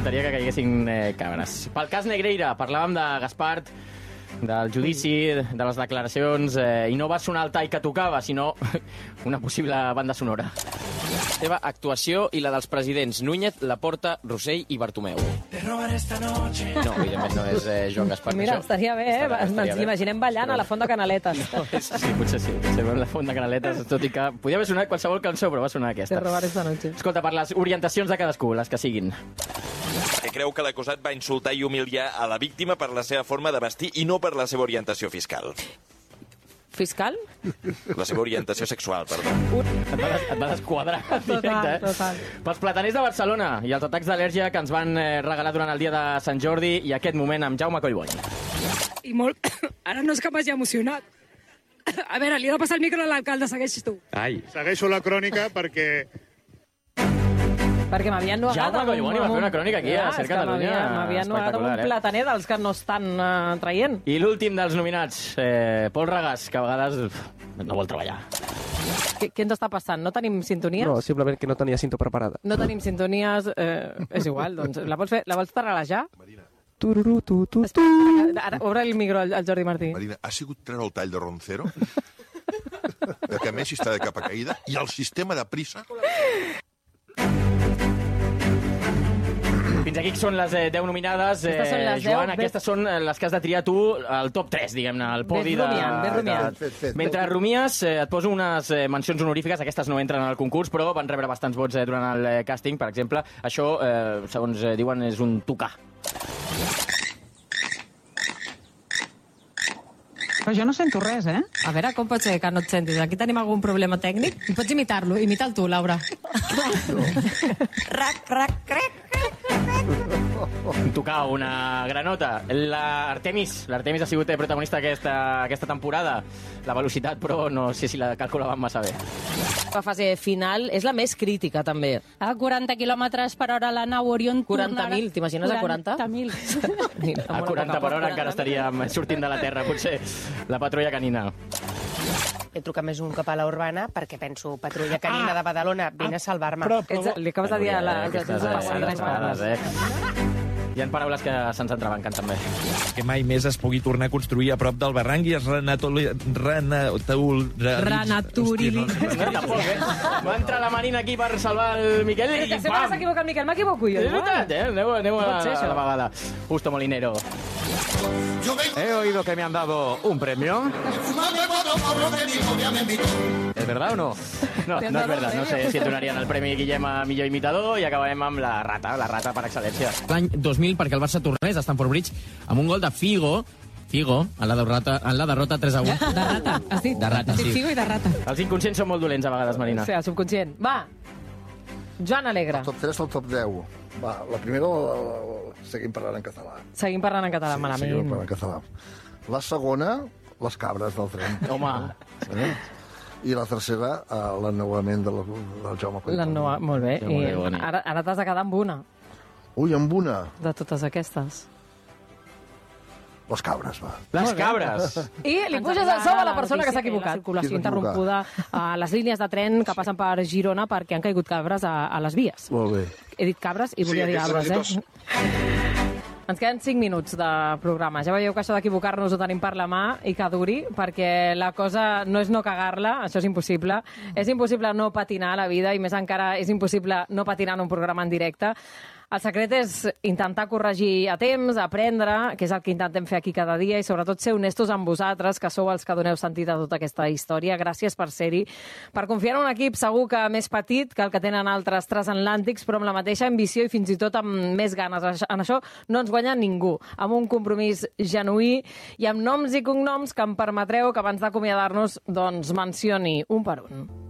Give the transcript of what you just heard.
faltaria que caiguessin cabres. Pel cas Negreira, parlàvem de Gaspart, del judici, de les declaracions, i no va sonar el tall que tocava, sinó una possible banda sonora. La seva actuació i la dels presidents Núñez, Laporta, Rossell i Bartomeu. No, evidentment no és Joan Gaspart. Mira, això. estaria bé, ens imaginem ballant a la Font de Canaletes. Sí, potser sí. Potser la Font de Canaletes, tot i que podia haver sonat qualsevol cançó, però va sonar aquesta. Te robar esta noche. Escolta, per les orientacions de cadascú, les que siguin. Que creu que l'acusat va insultar i humiliar a la víctima per la seva forma de vestir i no per la seva orientació fiscal. Fiscal? La seva orientació sexual, perdó. Et va desquadrar en directe, Total. Pels plataners de Barcelona i els atacs d'al·lèrgia que ens van regalar durant el dia de Sant Jordi i aquest moment amb Jaume Collboni. I molt... Ara no és que m'hagi emocionat. A veure, li he de passar el micro a l'alcalde, segueixis tu. Ai. Segueixo la crònica perquè... Perquè m'havien nogat... Jaume Collboni va fer una crònica aquí a Ser Catalunya. M'havien nogat amb un plataner dels que no estan traient. I l'últim dels nominats, Pol Regàs, que a vegades no vol treballar. Què ens està passant? No tenim sintonia? No, simplement que no tenia cinta preparada. No tenim sintonies... és igual, doncs. La vols tarrelejar? Tururú, tu. Ara, obre el micro al Jordi Martí. Marina, ha sigut treure el tall de Roncero? Que Messi està de capa caïda i el sistema de prisa... Fins aquí són les 10 nominades. Aquestes són les 10. Joan, aquestes són les que has de triar tu, el top 3, diguem-ne, el podi de... Ves rumiant. Mentre rumies, et poso unes mencions honorífiques, aquestes no entren al concurs, però van rebre bastants vots durant el càsting, per exemple. Això, segons diuen, és un tocar. Però jo no sento res, eh? A veure, com pot ser que no et sentis? Aquí tenim algun problema tècnic? Pots imitar-lo, imita'l tu, Laura. Rac, rac, crec. Tocar una granota. L'Artemis ha sigut protagonista aquesta temporada. La velocitat, però no sé si la calculaven massa bé. La fase final és la més crítica, també. A 40 km per hora la nau Orion 40.000, t'imagines a 40? 40.000. A 40 per hora encara estaríem sortint de la Terra, potser la patrulla canina. He trucat més un cop a la Urbana perquè penso, patrulla canina de Badalona, vine a salvar-me. Li acabes de dir a la... Hi ha paraules que se'ns entrebanquen, també. Que mai més es pugui tornar a construir a prop del barranc i es Va entrar la Marina aquí per salvar el Miquel i sempre pam! s'equivoca el Miquel, m'equivoco jo. És veritat, Aneu a la vegada. Justo Molinero. He oído que me han dado un premio. ¿Es verdad o no? No, no és verdad. No sé si et donarien el Premi Guillem a millor imitador i acabem amb la rata per excel·lència. L'any 2000 perquè el Barça tornés a Stamford Bridge amb un gol de Figo, en la derrota 3-1. De rata, has dit? De rata, sí. Figo i de rata. Els inconscients són molt dolents a vegades, Marina. Sí, el subconscient. Va, Joan Alegre. El top 3 o el top 10? Va, la primera seguim parlant en català. Seguim parlant en català, malament. Seguim parlant en català. La segona, les cabres del tren. Home. I la tercera, l'ennovament del Jaume Collboni. Molt bé. I ara t'has de quedar amb una. Ui, amb una? De totes aquestes. Les cabres, va. Les cabres! I li puges el sou a la persona que s'ha equivocat. Circulació interrompuda a les línies de tren que passen per Girona perquè han caigut cabres a les vies. Molt bé. He dit cabres i volia dir arbres, Ens queden 5 minuts de programa. Ja veieu que això d'equivocar-nos ho tenim per la mà i que duri, perquè la cosa no és no cagar-la, això és impossible. És impossible no patinar a la vida i més encara és impossible no patinar en un programa en directe. El secret és intentar corregir a temps, aprendre, que és el que intentem fer aquí cada dia, i sobretot ser honestos amb vosaltres, que sou els que doneu sentit a tota aquesta història. Gràcies per ser-hi, per confiar en un equip segur que més petit que el que tenen altres transatlàntics, però amb la mateixa ambició i fins i tot amb més ganes. En això no ens guanya ningú, amb un compromís genuí i amb noms i cognoms que em permetreu que abans d'acomiadar-nos doncs mencioni un per un.